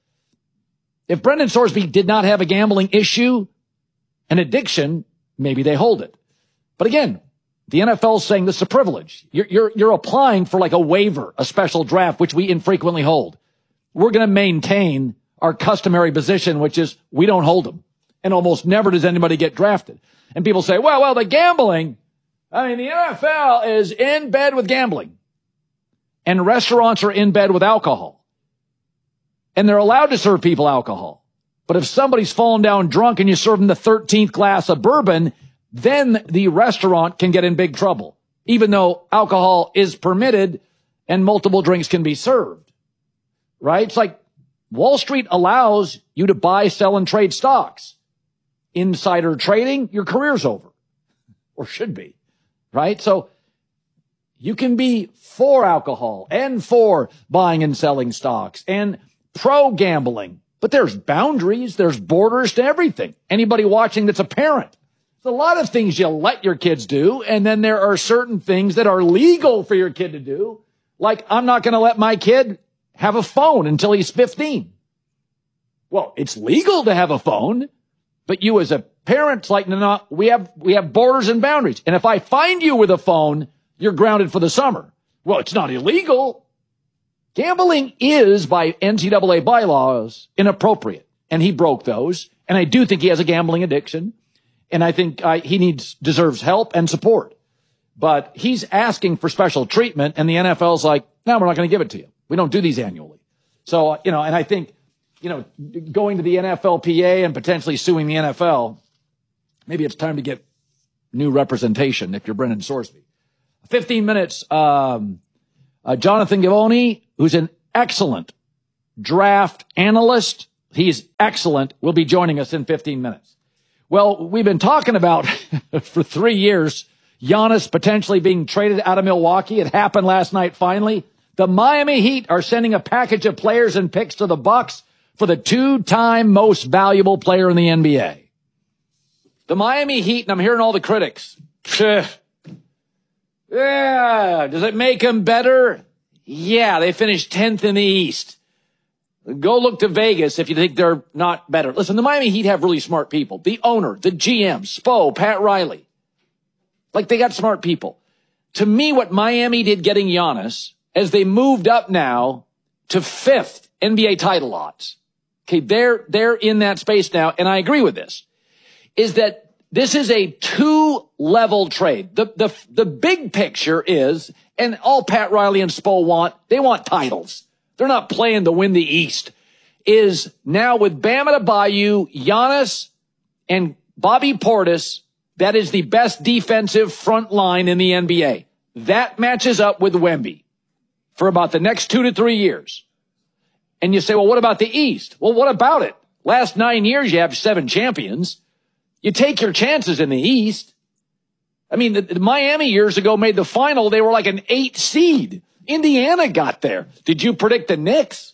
If Brendan Sorsby did not have a gambling issue, an addiction, maybe they hold it. But again, the N F L is saying this is a privilege. You're, you're, you're applying for like a waiver, a special draft, which we infrequently hold. We're going to maintain our customary position, which is we don't hold them. And almost never does anybody get drafted. And people say, well, well, the gambling, I mean, the N F L is in bed with gambling. And restaurants are in bed with alcohol. And they're allowed to serve people alcohol. But if somebody's fallen down drunk and you serve them the thirteenth glass of bourbon, then the restaurant can get in big trouble, even though alcohol is permitted and multiple drinks can be served. Right? It's like Wall Street allows you to buy, sell, and trade stocks. Insider trading, your career's over. Or should be. Right? So you can be for alcohol and for buying and selling stocks and pro gambling. But there's boundaries, there's borders to everything. Anybody watching that's a parent There's a lot of things you let your kids do, and then there are certain things that are legal for your kid to do. Like, I'm not going to let my kid have a phone until he's fifteen. Well, it's legal to have a phone, but you as a parent's like, no, no, we have, we have borders and boundaries. And if I find you with a phone, you're grounded for the summer. Well, it's not illegal. Gambling is, by N C double A bylaws, inappropriate. And he broke those. And I do think he has a gambling addiction. And I think uh, he needs, deserves help and support. But he's asking for special treatment, and the N F L's like, no, we're not going to give it to you. We don't do these annually. So, uh, you know, and I think, you know, going to the N F L P A and potentially suing the N F L, maybe it's time to get new representation if you're Brendan Sorsby. fifteen minutes, um, uh, Jonathan Givony, who's an excellent draft analyst. He's excellent. Will be joining us in fifteen minutes. Well, we've been talking about for three years, Giannis potentially being traded out of Milwaukee. It happened last night finally. The Miami Heat are sending a package of players and picks to the Bucks for the two-time most valuable player in the N B A. The Miami Heat, and I'm hearing all the critics. Yeah, does it make them better? Yeah, they finished tenth in the East. Go look to Vegas if you think they're not better. Listen, the Miami Heat have really smart people. The owner, the G M, Spo, Pat Riley. Like, they got smart people. To me, what Miami did getting Giannis, as they moved up now to fifth N B A title odds. Okay, they're, they're in that space now, and I agree with this, is that this is a two-level trade. The, the, the big picture is, and all Pat Riley and Spo want, they want titles. They're not playing to win the East. Is now with Bam Adebayo, Giannis, and Bobby Portis, that is the best defensive front line in the N B A. That matches up with Wemby for about the next two to three years. And you say, well, what about the East? Well, what about it? Last nine years, you have seven champions. You take your chances in the East. I mean, the, the Miami years ago made the final. They were like an eight seed. Indiana got there. Did you predict the Knicks?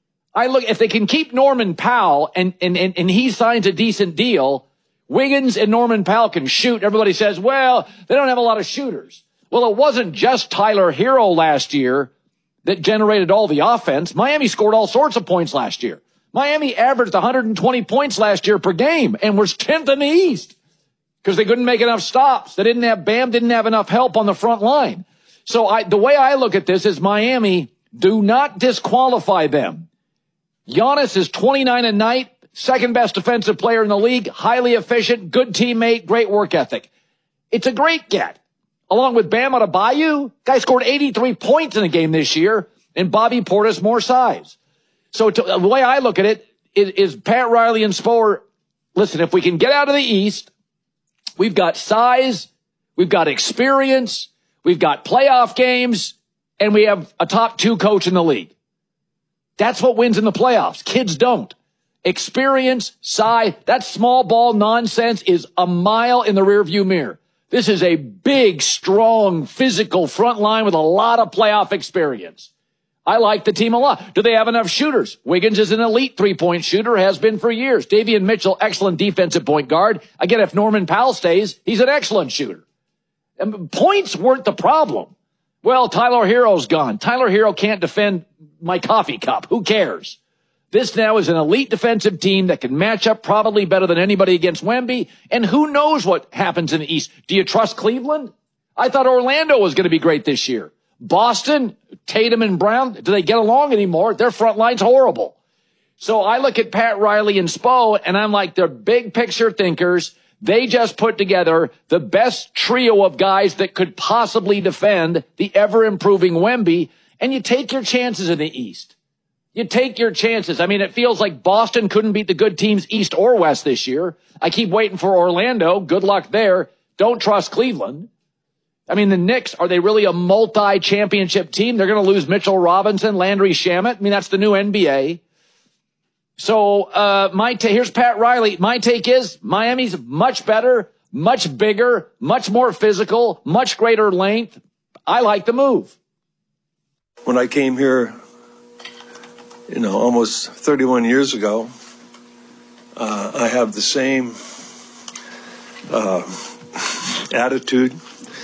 I look, if they can keep Norman Powell and, and, and, and he signs a decent deal, Wiggins and Norman Powell can shoot. Everybody says, well, they don't have a lot of shooters. Well, it wasn't just Tyler Hero last year that generated all the offense. Miami scored all sorts of points last year. Miami averaged one hundred twenty points last year per game and was tenth in the East because they couldn't make enough stops. They didn't have, Bam didn't have enough help on the front line. So I, the way I look at this is Miami, do not disqualify them. Giannis is twenty-nine a night, second best defensive player in the league, highly efficient, good teammate, great work ethic. It's a great get. Along with Bam Adebayo, guy scored eighty-three points in a game this year, and Bobby Portis more size. So to, the way I look at it is, is Pat Riley and Spo, listen, if we can get out of the East, we've got size, we've got experience, we've got playoff games, and we have a top two coach in the league. That's what wins in the playoffs. Kids don't. Experience, size, that small ball nonsense is a mile in the rearview mirror. This is a big, strong, physical front line with a lot of playoff experience. I like the team a lot. Do they have enough shooters? Wiggins is an elite three-point shooter, has been for years. Davion Mitchell, excellent defensive point guard. Again, if Norman Powell stays, he's an excellent shooter. And points weren't the problem. Well, Tyler Hero's gone. Tyler Hero can't defend my coffee cup. Who cares? This now is an elite defensive team that can match up probably better than anybody against Wemby. And who knows what happens in the East? Do you trust Cleveland? I thought Orlando was going to be great this year. Boston, Tatum and Brown, do they get along anymore? Their front line's horrible. So I look at Pat Riley and Spo, and I'm like, they're big picture thinkers. They just put together the best trio of guys that could possibly defend the ever-improving Wemby, and you take your chances in the East. You take your chances. I mean, it feels like Boston couldn't beat the good teams East or West this year. I keep waiting for Orlando. Good luck there. Don't trust Cleveland. I mean, the Knicks, are they really a multi-championship team? They're going to lose Mitchell Robinson, Landry Shamet. I mean, that's the new N B A. So uh, my ta- here's Pat Riley. My take is Miami's much better, much bigger, much more physical, much greater length. I like the move. When I came here, you know, almost thirty-one years ago, uh, I have the same uh, attitude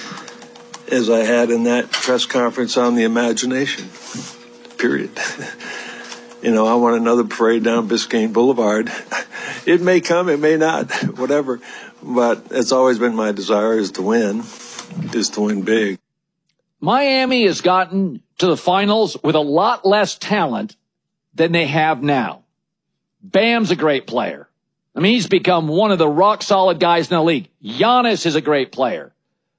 as I had in that press conference on the imagination, period. You know, I want another parade down Biscayne Boulevard. It may come, it may not, whatever. But it's always been my desire is to win, is to win big. Miami has gotten to the finals with a lot less talent than they have now. Bam's a great player. I mean, he's become one of the rock-solid guys in the league. Giannis is a great player.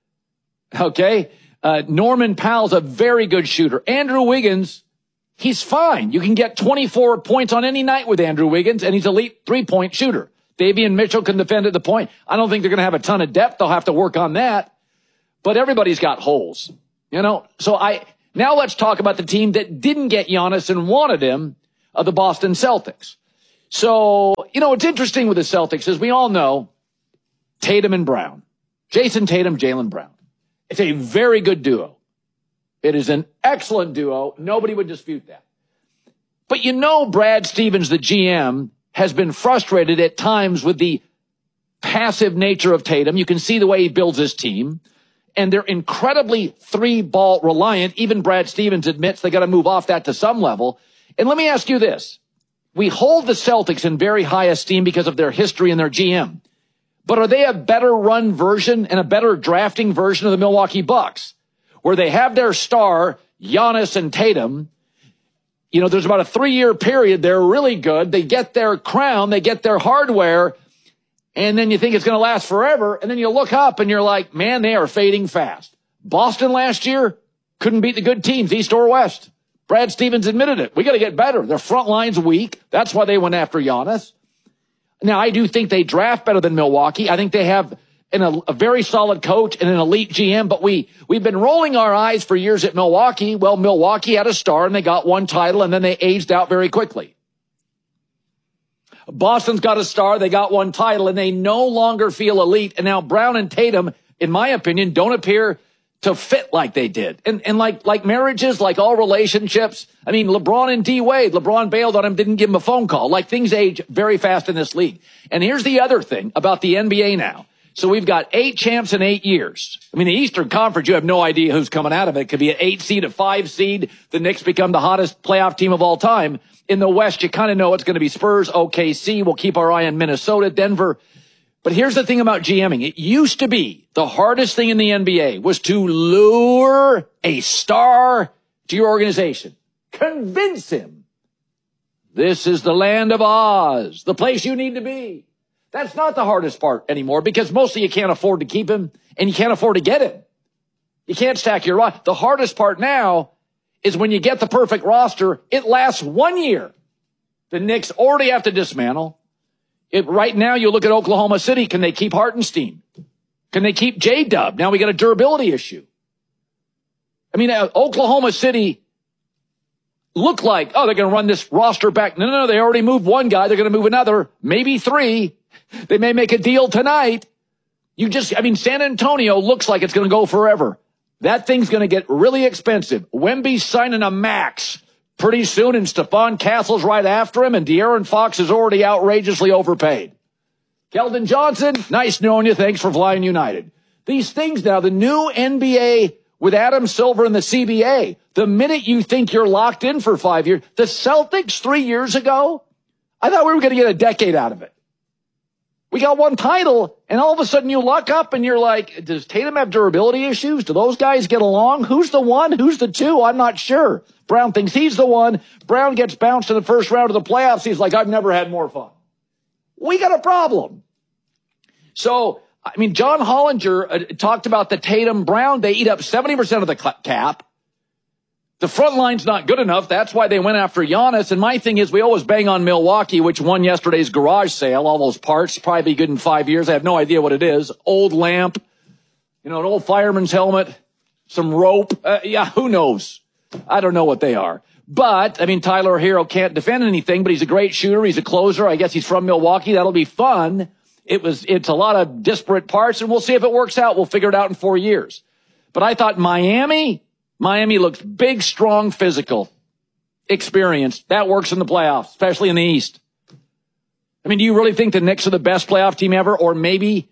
Okay? Uh, Norman Powell's a very good shooter. Andrew Wiggins, he's fine. You can get twenty-four points on any night with Andrew Wiggins, and he's an elite three-point shooter. Davian Mitchell can defend at the point. I don't think they're going to have a ton of depth. They'll have to work on that. But everybody's got holes. You know, so I now let's talk about the team that didn't get Giannis and wanted him, of the Boston Celtics. So, you know, what's interesting with the Celtics is we all know Tatum and Brown. Jason Tatum, Jaylen Brown. It's a very good duo. It is an excellent duo. Nobody would dispute that. But you know Brad Stevens, the G M, has been frustrated at times with the passive nature of Tatum. You can see the way he builds his team. And they're incredibly three-ball reliant. Even Brad Stevens admits they got to move off that to some level. And let me ask you this. We hold the Celtics in very high esteem because of their history and their G M. But are they a better run version and a better drafting version of the Milwaukee Bucks, where they have their star, Giannis and Tatum? You know, there's about a three-year period. They're really good. They get their crown. They get their hardware. And then you think it's going to last forever. And then you look up and you're like, man, they are fading fast. Boston last year couldn't beat the good teams, East or West. Brad Stevens admitted it. We got to get better. Their front line's weak. That's why they went after Giannis. Now, I do think they draft better than Milwaukee. I think they have an, a, a very solid coach and an elite G M. But we, we've been rolling our eyes for years at Milwaukee. Well, Milwaukee had a star and they got one title and then they aged out very quickly. Boston's got a star, they got one title, and they no longer feel elite. And now Brown and Tatum, in my opinion, don't appear to fit like they did. And and like like marriages, like all relationships, I mean, LeBron and D-Wade, LeBron bailed on him, didn't give him a phone call. Like, things age very fast in this league. And here's the other thing about the N B A now. So we've got eight champs in eight years. I mean, the Eastern Conference, you have no idea who's coming out of it. It could be an eight seed, a five seed. The Knicks become the hottest playoff team of all time. In the West, you kind of know it's going to be Spurs, O K C. We'll keep our eye on Minnesota, Denver. But here's the thing about GMing. It used to be the hardest thing in the N B A was to lure a star to your organization. Convince him. This is the land of Oz, the place you need to be. That's not the hardest part anymore because mostly you can't afford to keep him and you can't afford to get him. You can't stack your roster. The hardest part now is when you get the perfect roster, it lasts one year. The Knicks already have to dismantle. It, right now, you look at Oklahoma City. Can they keep Hartenstein? Can they keep J-Dub? Now we got a durability issue. I mean, uh, Oklahoma City look like, oh, they're going to run this roster back. No, no, no, they already moved one guy. They're going to move another, maybe three. They may make a deal tonight. You just, I mean, San Antonio looks like it's going to go forever. That thing's going to get really expensive. Wemby's signing a max pretty soon, and Stephon Castle's right after him, and De'Aaron Fox is already outrageously overpaid. Keldon Johnson, nice knowing you. Thanks for flying United. These things now, the new N B A with Adam Silver and the C B A, the minute you think you're locked in for five years, the Celtics three years ago, I thought we were going to get a decade out of it. We got one title, and all of a sudden you luck up and you're like, does Tatum have durability issues? Do those guys get along? Who's the one? Who's the two? I'm not sure. Brown thinks he's the one. Brown gets bounced in the first round of the playoffs. He's like, I've never had more fun. We got a problem. So, I mean, John Hollinger uh, talked about the Tatum Brown. They eat up seventy percent of the cap. The front line's not good enough. That's why they went after Giannis. And my thing is, we always bang on Milwaukee, which won yesterday's garage sale. All those parts, probably good in five years. I have no idea what it is. Old lamp, you know, an old fireman's helmet, some rope. Uh, yeah, who knows? I don't know what they are. But, I mean, Tyler Hero can't defend anything, but he's a great shooter. He's a closer. I guess he's from Milwaukee. That'll be fun. It was, it's a lot of disparate parts, and we'll see if it works out. We'll figure it out in four years. But I thought Miami... Miami looks big, strong, physical, experienced. That works in the playoffs, especially in the East. I mean, do you really think the Knicks are the best playoff team ever? Or maybe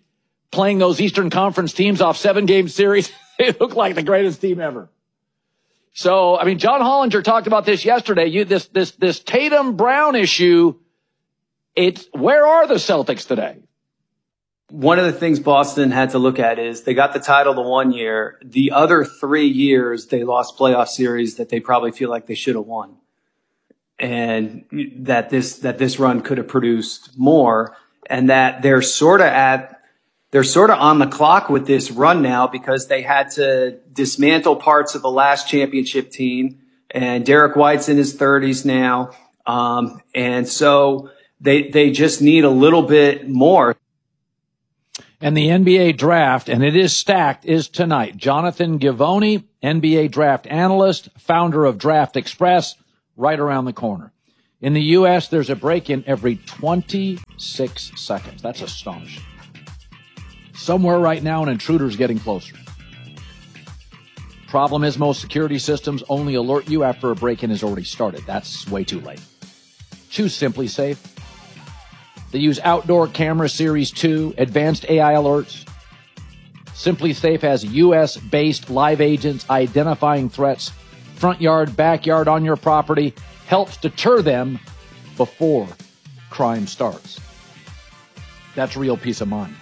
playing those Eastern Conference teams off seven-game series. They look like the greatest team ever. So, I mean, John Hollinger talked about this yesterday. You, this, this, this Tatum-Brown issue, it's, where are the Celtics today? One of the things Boston had to look at is they got the title the one year. The other three years, they lost playoff series that they probably feel like they should have won. And that this, that this run could have produced more, and that they're sort of at, they're sort of on the clock with this run now because they had to dismantle parts of the last championship team, and Derek White's in his thirties now. Um, and so they, they just need a little bit more. And the N B A draft, and it is stacked, is tonight. Jonathan Givony, N B A draft analyst, founder of Draft Express, right around the corner. In the U S, there's a break-in every twenty-six seconds. That's astonishing. Somewhere right now, an intruder's getting closer. Problem is, most security systems only alert you after a break-in has already started. That's way too late. Choose Simply Safe. They use Outdoor Camera Series two, advanced A I alerts. Simply Safe has U S-based live agents identifying threats, front yard, backyard, on your property, helps deter them before crime starts. That's real peace of mind.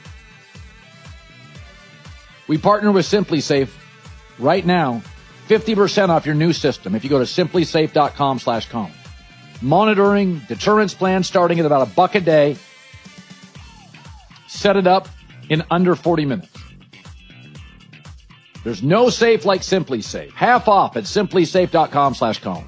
We partner with Simply Safe right now, fifty percent off your new system if you go to simply safe dot com slash com. Monitoring, deterrence plan starting at about a buck a day. Set it up in under forty minutes. There's no safe like Simply Safe. Half off at simply safe dot com slash com.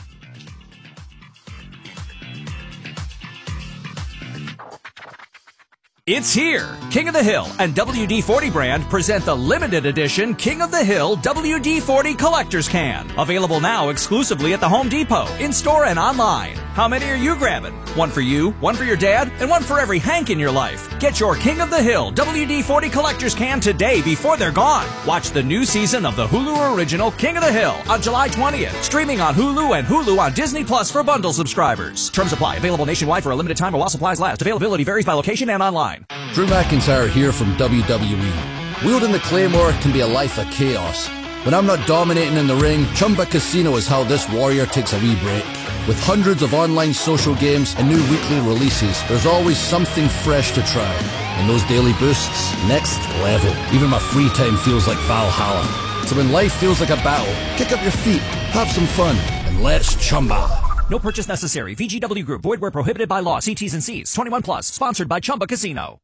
It's here! King of the Hill and W D forty brand present the limited edition King of the Hill W D forty Collector's Can. Available now exclusively at the Home Depot, in-store and online. How many are you grabbing? One for you, one for your dad, and one for every Hank in your life. Get your King of the Hill W D forty Collector's Can today before they're gone. Watch the new season of the Hulu original King of the Hill on July twentieth. Streaming on Hulu and Hulu on Disney Plus for bundle subscribers. Terms apply. Available nationwide for a limited time or while supplies last. Availability varies by location and online. Drew McIntyre here from W W E. Wielding the Claymore can be a life of chaos. When I'm not dominating in the ring, Chumba Casino is how this warrior takes a wee break. With hundreds of online social games and new weekly releases, there's always something fresh to try. And those daily boosts, next level. Even my free time feels like Valhalla. So when life feels like a battle, kick up your feet, have some fun, and let's Chumba. No purchase necessary. V G W Group. Void where prohibited by law. See T's and C's. twenty-one plus. Sponsored by Chumba Casino.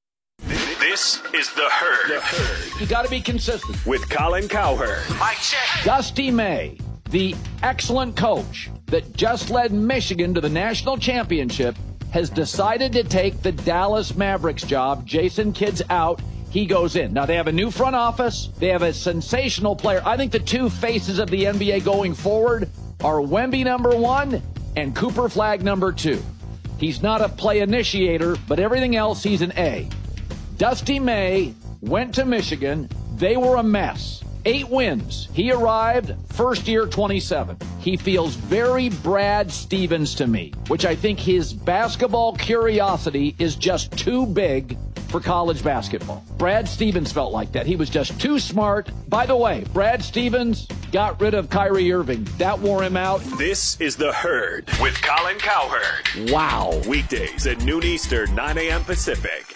This is The Herd. The Herd. You got to be consistent. With Colin Cowherd. Mike check. Dusty May, the excellent coach that just led Michigan to the national championship, has decided to take the Dallas Mavericks job. Jason Kidd's out. He goes in. Now, they have a new front office. They have a sensational player. I think the two faces of the N B A going forward are Wemby number one and Cooper Flagg number two. He's not a play initiator, but everything else, he's an A. Dusty May went to Michigan. They were a mess. Eight wins. He arrived first year twenty-seven. He feels very Brad Stevens to me, which I think his basketball curiosity is just too big for college basketball. Brad Stevens felt like that. He was just too smart. By the way, Brad Stevens got rid of Kyrie Irving. That wore him out. This is The Herd with Colin Cowherd. Wow. Weekdays at noon Eastern, nine a.m. Pacific.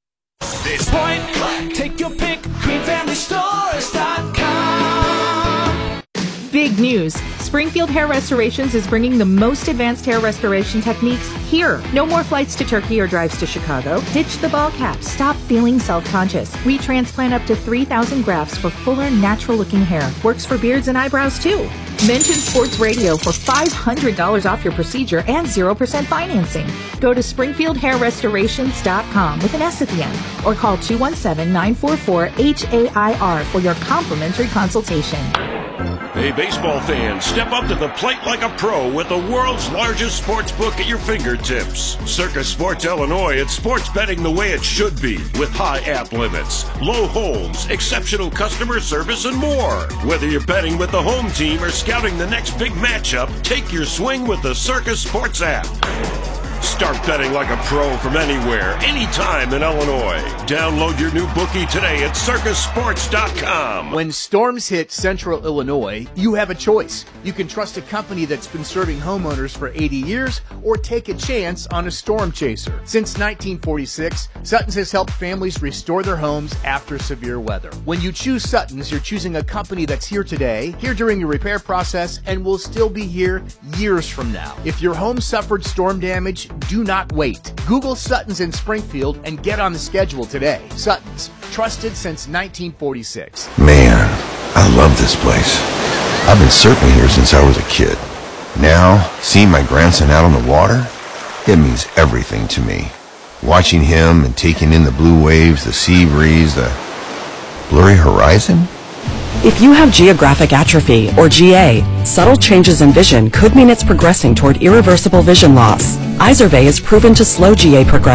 This Point blank, take your pick, green family stores dot com. Big news. Springfield Hair Restorations is bringing the most advanced hair restoration techniques here. No more flights to Turkey or drives to Chicago. Ditch the ball cap. Stop feeling self-conscious. We transplant up to three thousand grafts for fuller, natural-looking hair. Works for beards and eyebrows, too. Mention Sports Radio for five hundred dollars off your procedure and zero percent financing. Go to springfield hair restorations dot com with an S at the end or call two one seven, nine four four, H A I R for your complimentary consultation. Hey, baseball fans, step up to the plate like a pro with the world's largest sports book at your fingertips. Circa Sports Illinois, it's sports betting the way it should be, with high app limits, low holds, exceptional customer service, and more. Whether you're betting with the home team or scouting the next big matchup, take your swing with the Circa Sports app. Start betting like a pro from anywhere, anytime in Illinois. Download your new bookie today at circus sports dot com. When storms hit central Illinois, you have a choice. You can trust a company that's been serving homeowners for eighty years or take a chance on a storm chaser. Since nineteen forty-six, Sutton's has helped families restore their homes after severe weather. When you choose Sutton's, you're choosing a company that's here today, here during your repair process, and will still be here years from now. If your home suffered storm damage, do not wait. Google Sutton's in Springfield and get on the schedule today. Sutton's, trusted since nineteen forty-six. Man, I love this place. I've been surfing here since I was a kid. Now, seeing my grandson out on the water, it means everything to me. Watching him and taking in the blue waves, the sea breeze, the blurry horizon. If you have geographic atrophy, or G A, subtle changes in vision could mean it's progressing toward irreversible vision loss. Izervay is proven to slow G A progression